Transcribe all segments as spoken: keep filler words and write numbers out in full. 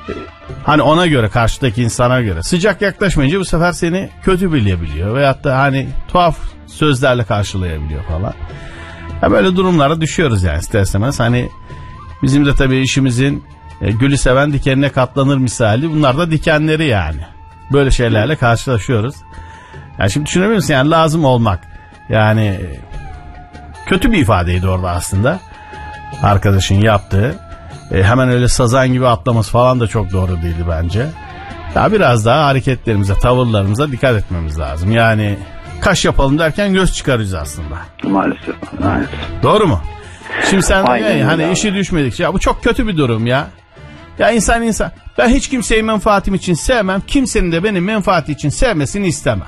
hani ona göre, karşıdaki insana göre sıcak yaklaşmayınca bu sefer seni kötü bilebiliyor veyahut da hani tuhaf sözlerle karşılayabiliyor falan. Ya böyle durumlara düşüyoruz yani ister istemez. Hani bizim de tabii işimizin e, gülü seven dikenine katlanır misali, bunlar da dikenleri yani. Böyle şeylerle karşılaşıyoruz. Yani şimdi düşünebiliyor musun yani lazım olmak. Yani kötü bir ifadeydi orada aslında arkadaşın yaptığı. E, hemen öyle sazan gibi atlaması falan da çok doğru değildi bence. Ya biraz daha hareketlerimize, tavırlarımıza dikkat etmemiz lazım. Yani kaş yapalım derken göz çıkarıyoruz aslında. Maalesef. Maalesef. Doğru mu? Şimdi sen Aynen, ya, hani abi. işi düşmedikçe ya bu çok kötü bir durum ya. Ya insan insan. Ben hiç kimseyi menfaatim için sevmem. Kimsenin de benim menfaati için sevmesini istemem.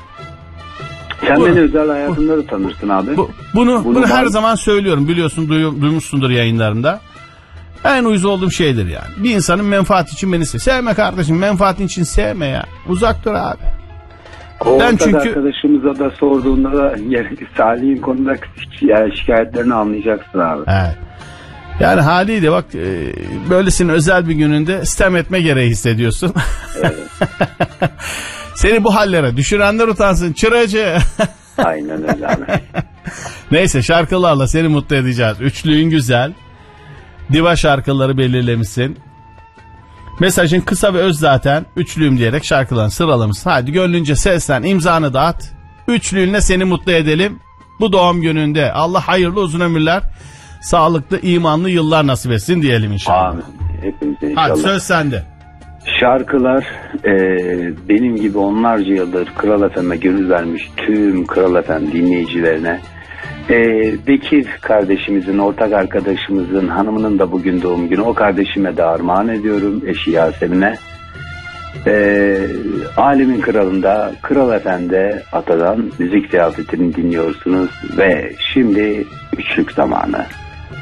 Sen Bu, beni özel hayatında da tanırsın abi. Bu, bunu bunu, bunu her ben... zaman söylüyorum. Biliyorsun, duy, duymuşsundur yayınlarında. En uyuz olduğum şeydir yani. Bir insanın menfaati için beni sev. Sevme kardeşim, menfaatin için sevme ya. Uzak dur abi. O ben çünkü arkadaşımıza da sorduğunda da Salih'in konuda yani şikayetlerini anlayacaksın abi. Evet. Yani haliyle bak e, böylesinin özel bir gününde sitem etme gereği hissediyorsun. Evet. Seni bu hallere düşürenler utansın çıracı. Aynen öyle abi. Neyse, şarkılarla seni mutlu edeceğiz. Üçlüğün güzel. Diva şarkıları belirlemişsin. Mesajın kısa ve öz zaten. Üçlüğüm diyerek şarkılarını sıralamışsın. Hadi gönlünce seslen, imzanı da at. Üçlüğünle seni mutlu edelim. Bu doğum gününde Allah hayırlı uzun ömürler, sağlıklı, imanlı yıllar nasip etsin diyelim inşallah. Amin. Hepimize inşallah. Hadi söz sende. Şarkılar e, benim gibi onlarca yıldır Kral F M'e gönül vermiş tüm Kral F M dinleyicilerine, e, Bekir kardeşimizin, ortak arkadaşımızın hanımının da bugün doğum günü, o kardeşime de armağan ediyorum, eşi Yasemin'e. E, Alemin Kralı'nda, Kral F M'de Ata'dan müzik ziyafetini dinliyorsunuz ve şimdi üçlük zamanı.